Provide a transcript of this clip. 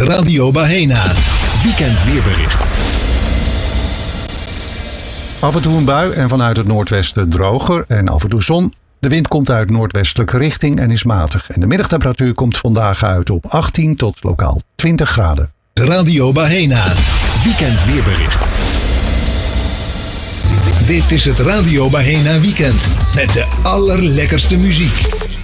Radio Bahena. Weekend weerbericht. Af en toe een bui en vanuit het noordwesten droger en af en toe zon. De wind komt uit noordwestelijke richting en is matig. En de middagtemperatuur komt vandaag uit op 18 tot lokaal 20 graden. Radio Bahena. Weekend weerbericht. Dit is het Radio Bahena Weekend met de allerlekkerste muziek.